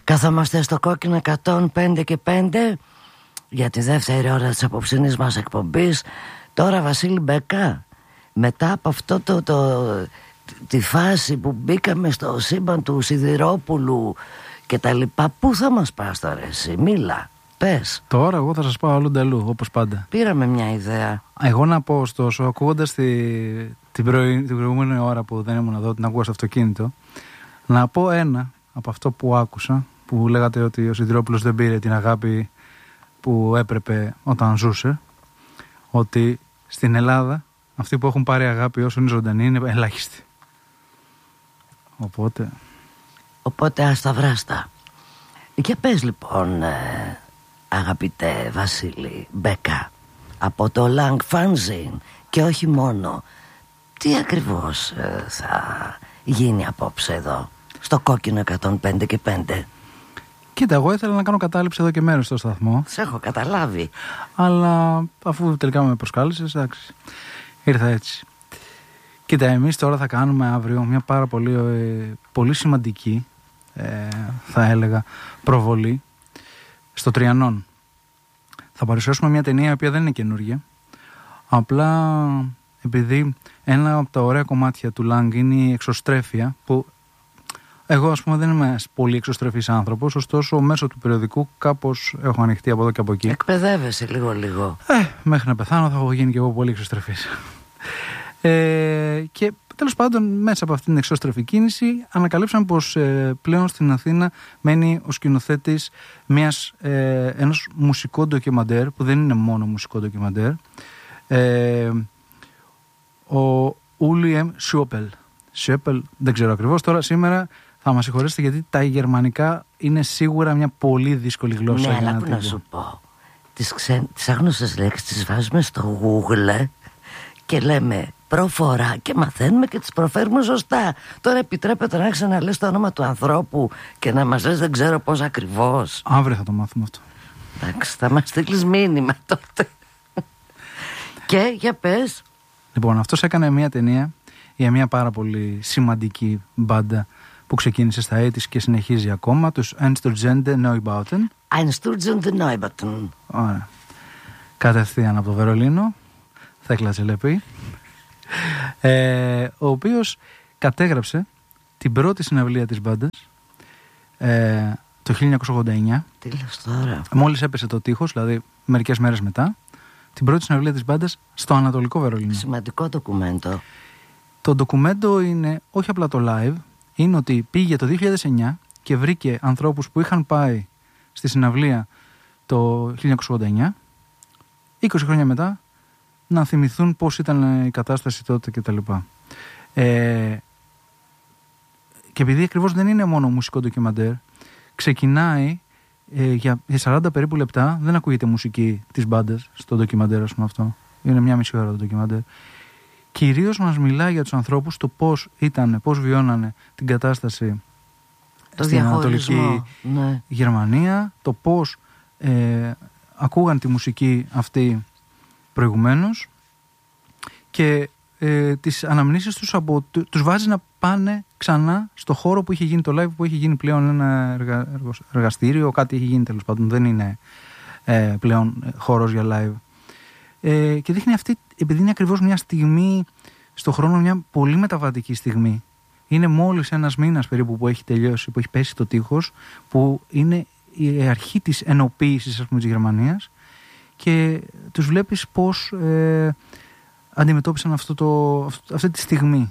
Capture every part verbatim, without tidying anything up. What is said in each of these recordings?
Καθόμαστε στο κόκκινο εκατόν πέντε και πέντε για τη δεύτερη ώρα της απόψινής μας εκπομπής. Τώρα Βασίλη Μπεκά, μετά από αυτό το, το, τη φάση που μπήκαμε στο σύμπαν του Σιδηρόπουλου και τα λοιπά, πού θα μας πας τώρα εσύ? Μίλα, πες. Τώρα εγώ θα σας πάω αλλού ντελού, όπως πάντα. Πήραμε μια ιδέα. Εγώ να πω ωστόσο, ακούγοντας τη, την, πρωί, την προηγούμενη ώρα που δεν ήμουν εδώ, την ακούγα στο αυτοκίνητο, να πω ένα από αυτό που άκουσα, που λέγατε ότι ο Σιδηρόπουλος δεν πήρε την αγάπη που έπρεπε όταν ζούσε, ότι στην Ελλάδα αυτοί που έχουν πάρει αγάπη όσο είναι ζωντανοί είναι ελάχιστοι. Οπότε... Οπότε άστα βράστα. Και πες λοιπόν, ε, αγαπητέ Βασίλη Μπεκά, από το Lang Fanzine και όχι μόνο, τι ακριβώς ε, θα γίνει απόψε εδώ στο κόκκινο εκατόν πέντε και πέντε? Κοίτα, εγώ ήθελα να κάνω κατάληψη εδώ και μέρος στο σταθμό. Σε έχω καταλάβει. Αλλά αφού τελικά με προσκάλεσες, εντάξει, ήρθα έτσι. Κοίτα, εμείς τώρα θα κάνουμε αύριο μια πάρα πολύ, ε, πολύ σημαντική, ε, θα έλεγα, προβολή στο Τριανόν. Θα παρουσιάσουμε μια ταινία η οποία δεν είναι καινούργια. Απλά επειδή ένα από τα ωραία κομμάτια του Lang είναι η εξωστρέφεια, που εγώ ας πούμε δεν είμαι πολύ εξωστρεφής άνθρωπος, ωστόσο μέσω του περιοδικού κάπως έχω ανοιχτεί από εδώ και από εκεί. Εκπαιδεύεσαι λίγο λίγο. Ε, μέχρι να πεθάνω θα έχω γίνει και εγώ πολύ εξωστρεφής. Ε, και τέλος πάντων μέσα από αυτήν την εξώστρεφη κίνηση ανακαλύψαμε πως ε, πλέον στην Αθήνα μένει ο σκηνοθέτης μιας, ε, ενός μουσικό ντοκιμαντέρ, που δεν είναι μόνο μουσικό ντοκιμαντέρ, ε, ο Ούλιεμ Σιόπελ. Σιόπελ δεν ξέρω ακριβώς, τώρα σήμερα θα μας συγχωρέσετε γιατί τα γερμανικά είναι σίγουρα μια πολύ δύσκολη γλώσσα. Ναι, αλλά πού να σου πω, τις, ξέ... τις άγνωστες λέξεις τις βάζουμε στο Google και λέμε προφορά και μαθαίνουμε και τις προφέρουμε σωστά. Τώρα επιτρέπεται να ξαναλες το όνομα του ανθρώπου και να μας λες δεν ξέρω πώς ακριβώς? Αύριο θα το μάθουμε αυτό. Εντάξει, θα μας στείλεις μήνυμα τότε. Και για πες. Λοιπόν, αυτός έκανε μια ταινία για μια πάρα πολύ σημαντική μπάντα που ξεκίνησε στα ογδόντα και συνεχίζει ακόμα, τους Einstürzende Neubauten. Einstürzende Neubauten. Ωραία. Κατευθείαν από το Βερολίνο, Θέκλα Τσελεπή, ε, ο οποίος κατέγραψε την πρώτη συναυλία της μπάντας ε, το χίλια εννιακόσια ογδόντα εννιά. Τι λες τώρα? Μόλις έπεσε το τείχος, δηλαδή μερικές μέρες μετά, την πρώτη συναυλία της μπάντας στο Ανατολικό Βερολίνο. Σημαντικό ντοκουμέντο. Το ντοκουμέντο είναι όχι απλά το live, είναι ότι πήγε το δύο χιλιάδες εννιά και βρήκε ανθρώπους που είχαν πάει στη συναυλία το χίλια εννιακόσια ογδόντα εννιά, είκοσι χρόνια μετά, να θυμηθούν πώς ήταν η κατάσταση τότε κτλ. Ε, και επειδή ακριβώς δεν είναι μόνο μουσικό ντοκιμαντέρ, ξεκινάει ε, για σαράντα περίπου λεπτά, δεν ακούγεται μουσική της μπάντας στο ντοκιμαντέρ, ας πούμε αυτό. Είναι μια μισή ώρα το ντοκιμαντέρ. Κυρίως μας μιλάει για τους ανθρώπους, το πώς ήταν, πώς βιώνανε την κατάσταση το στην Ανατολική ναι. Γερμανία, το πώς ε, ακούγαν τη μουσική αυτή προηγουμένως και ε, τις αναμνήσεις τους, από, τους βάζει να πάνε ξανά στο χώρο που είχε γίνει το live, που έχει γίνει πλέον ένα εργα, εργαστήριο, κάτι έχει γίνει τέλος πάντων, δεν είναι ε, πλέον χώρος για live. Ε, και δείχνει αυτή, επειδή είναι ακριβώς μια στιγμή στο χρόνο, μια πολύ μεταβατική στιγμή. Είναι μόλις ένας μήνας περίπου που έχει τελειώσει, που έχει πέσει το τείχος, που είναι η αρχή της ενοποίησης, ας πούμε, της Γερμανίας, και τους βλέπεις πώς ε, αντιμετώπισαν αυτό το, αυτή τη στιγμή.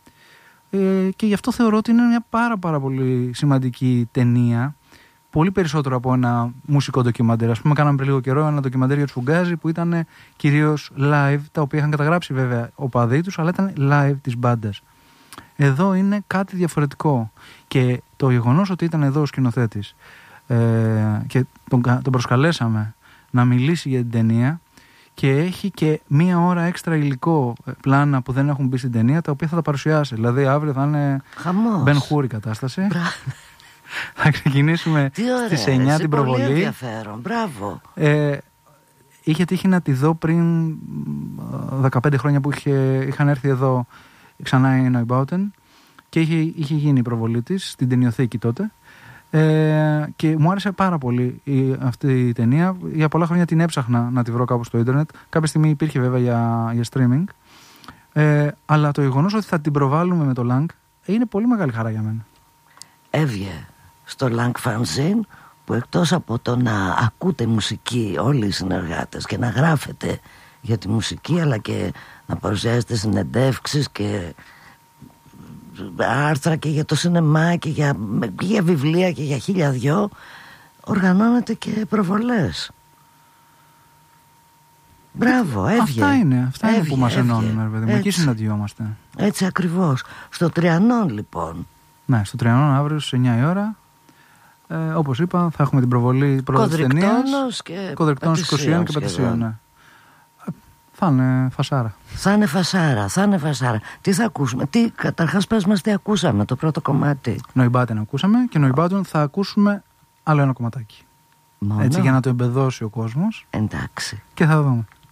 Ε, και γι' αυτό θεωρώ ότι είναι μια πάρα πάρα πολύ σημαντική ταινία, πολύ περισσότερο από ένα μουσικό ντοκιμαντέρ. Ας πούμε, κάναμε πριν λίγο καιρό ένα ντοκιμαντέρ για τους Φουγκάζι που ήταν κυρίως live, τα οποία είχαν καταγράψει βέβαια οπαδοί τους, αλλά ήταν live της μπάντας. Εδώ είναι κάτι διαφορετικό. Και το γεγονός ότι ήταν εδώ ο σκηνοθέτης ε, και τον, τον προσκαλέσαμε να μιλήσει για την ταινία, και έχει και μία ώρα έξτρα υλικό, πλάνα που δεν έχουν μπει στην ταινία, τα οποία θα τα παρουσιάσει. Δηλαδή αύριο θα είναι Μπεν Χούρ η κατάσταση. Θα ξεκινήσουμε στις εννιά την προβολή. Πολύ ενδιαφέρον, μπράβο. Ε, είχε τύχει να τη δω πριν δεκαπέντε χρόνια που είχε, είχαν έρθει εδώ ξανά οι Neubauten και είχε, είχε γίνει η προβολή της στην ταινιοθήκη τότε. Ε, και μου άρεσε πάρα πολύ η, αυτή η ταινία. Για πολλά χρόνια την έψαχνα να τη βρω κάπου στο ίντερνετ. Κάποια στιγμή υπήρχε βέβαια για, για streaming. Ε, αλλά το γεγονός ότι θα την προβάλλουμε με το Lang είναι πολύ μεγάλη χαρά για μένα. Έβγε στο Lang Fanzine, που εκτός από το να ακούτε μουσική όλοι οι συνεργάτες και να γράφετε για τη μουσική, αλλά και να παρουσιάζετε συνεντεύξεις και άρθρα και για το σινεμά και για, και για βιβλία και για χίλια δυο, οργανώνεται και προβολές. Μπράβο, έβγε. Αυτά είναι, αυτά έβγε, είναι που μας ενώνουν, ρε παιδί μου. Εκεί συναντιόμαστε. Έτσι ακριβώς. Στο Τριανόν, λοιπόν. Ναι, στο Τριανόν αύριο στις εννιά η ώρα. Ε, όπως είπα, θα έχουμε την προβολή πρώτα της ταινίας. Κοδρικτώνος είκοσι και Πατησίων, ναι. Θα είναι φασάρα. Θα είναι φασάρα, θα είναι φασάρα. Τι θα ακούσουμε, τι, καταρχάς πες μας τι ακούσαμε, το πρώτο κομμάτι. Νοϊμπάτεν ακούσαμε και Νοϊμπάτεν θα ακούσουμε άλλο ένα κομματάκι. Μόνο. Έτσι για να το εμπεδώσει ο κόσμος. Εντάξει. Και θα δούμε.